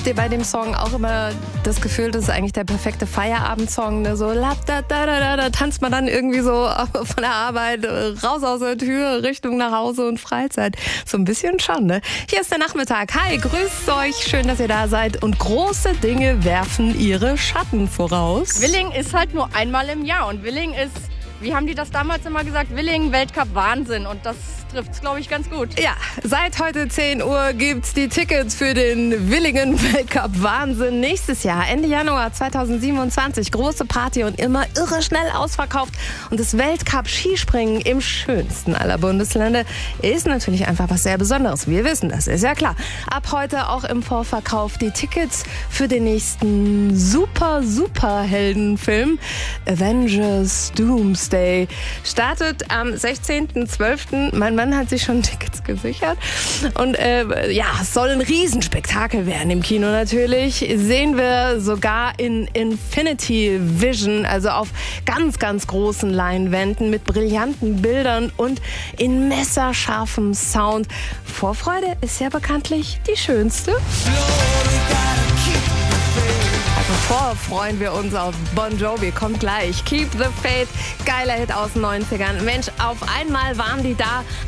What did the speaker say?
Habt ihr bei dem Song auch immer das Gefühl, das ist eigentlich der perfekte Feierabendsong? Ne? So, da tanzt man dann irgendwie so von der Arbeit raus aus der Tür Richtung nach Hause und Freizeit. So ein bisschen schon, ne? Hier ist der Nachmittag. Hi, grüßt euch. Schön, dass ihr da seid. Und große Dinge werfen ihre Schatten voraus. Willing ist halt nur einmal im Jahr. Und Willing ist, wie haben die das damals immer gesagt? Willing, Weltcup, Wahnsinn. Und das trifft es, glaube ich, ganz gut. Ja, seit heute 10 Uhr gibt's die Tickets für den Willingen Weltcup Wahnsinn. Nächstes Jahr, Ende Januar 2027, große Party und immer irre schnell ausverkauft. Und das Weltcup Skispringen im schönsten aller Bundesländer ist natürlich einfach was sehr Besonderes. Wir wissen, das ist ja klar. Ab heute auch im Vorverkauf die Tickets für den nächsten Superheldenfilm Avengers Doomsday. Startet am 16.12. Mein Mann hat sich schon Tickets gesichert. Und es soll ein Riesenspektakel werden im Kino natürlich. Sehen wir sogar in Infinity Vision, also auf ganz, ganz großen Leinwänden mit brillanten Bildern und in messerscharfem Sound. Vorfreude ist ja bekanntlich die schönste. Freuen wir uns auf Bon Jovi. Kommt gleich. Keep the Faith. Geiler Hit aus den 90ern. Mensch, auf einmal waren die da.